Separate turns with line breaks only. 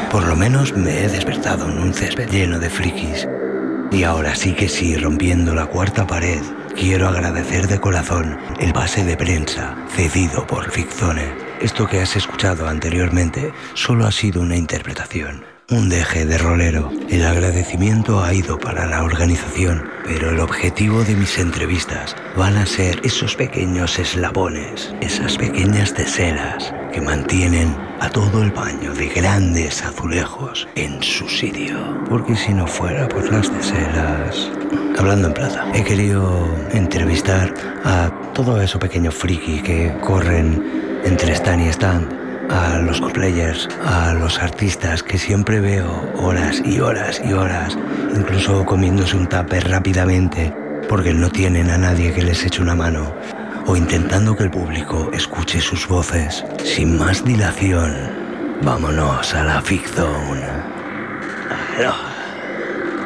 Por lo menos me he despertado en un césped lleno de frikis. Y ahora sí que sí, rompiendo la cuarta pared, quiero agradecer de corazón el pase de prensa cedido por Ficzone. Esto que has escuchado anteriormente solo ha sido una interpretación, un deje de rolero. El agradecimiento ha ido para la organización, pero el objetivo de mis entrevistas van a ser esos pequeños eslabones, esas pequeñas teselas que mantienen a todo el paño de grandes azulejos en su sitio. Porque si no fuera por las teselas... Hablando en plata, he querido entrevistar a todo eso pequeño friki que corren entre stand y stand, a los cosplayers, a los artistas que siempre veo horas y horas y horas, incluso comiéndose un tupper rápidamente porque no tienen a nadie que les eche una mano, o intentando que el público escuche sus voces. Sin más dilación, vámonos a la Ficzone.